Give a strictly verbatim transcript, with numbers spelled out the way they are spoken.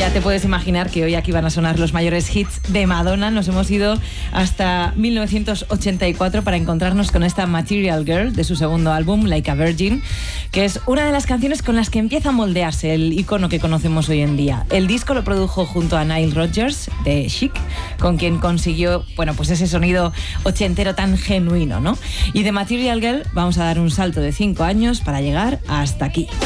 Ya te puedes imaginar que hoy aquí van a sonar los mayores hits de Madonna. Nos hemos ido hasta mil novecientos ochenta y cuatro para encontrarnos con esta Material Girl de su segundo álbum, Like a Virgin, que es una de las canciones con las que empieza a moldearse el icono que conocemos hoy en día. El disco lo produjo junto a Nile Rodgers de Chic, con quien consiguió, bueno, pues ese sonido ochentero tan genuino, ¿no? Y de Material Girl vamos a dar un salto de cinco años para llegar hasta aquí.